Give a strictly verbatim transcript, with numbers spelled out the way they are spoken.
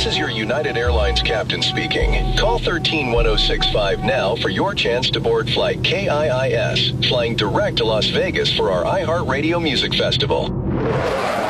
This is your United Airlines captain speaking. Call one three one zero six five now for your chance to board flight K I I S, flying direct to Las Vegas for our iHeartRadio Music Festival.